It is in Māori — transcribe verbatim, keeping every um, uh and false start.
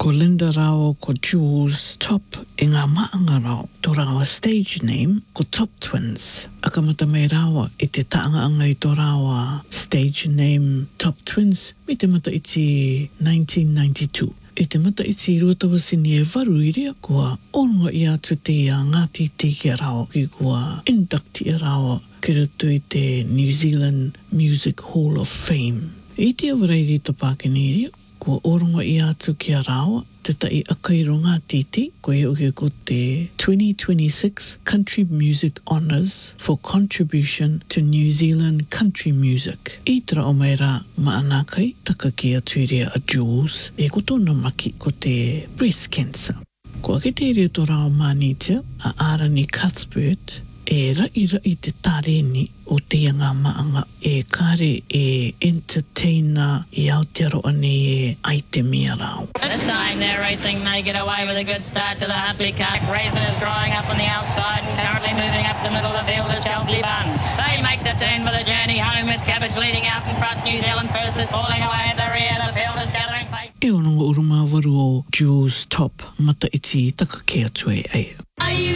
Ko Linda Rao, ko Jules Top, e ngā maanga rao. Tō rawa stage name, ko Top Twins. Akamata me rawa, i te taanga i tō rawa stage name Top Twins, mi te mata iti nineteen ninety-two. I te mata iti ruatawasini e waru i rea, kua onga i atu te a Ngāti Te Kia Rao, ki kua inductee rawa, ki rutu i te New Zealand Music Hall of Fame. I te awareiri to Pākeni i rea, kua oronga i atu ki a rawa, te tai akairo Ngāti Te, ko i uke ko te twenty twenty-six Country Music Honours for contribution to New Zealand country music. I tera o mai rā maanakai, taka ki atu i rea a Jules, e ko tōna maki ko te breast cancer. Ko ake te rea tō rao mānitia, a Arani Cuthbert, e rai rai te tareni o te ngā maanga e kare e entertainer i Aotearoa nei e aitemia rao. This time they're racing, they get away with a good start to the Hutley Cup. Raisin is drawing up on the outside and currently moving up the middle of the field is Chelsea Bun. They make the turn for the journey home as Cabbage leading out in front. New Zealand first is falling away at the rear. The field is gathering pace. E ononga uruma waru o Jules Top, mata iti taka ke atu e ai.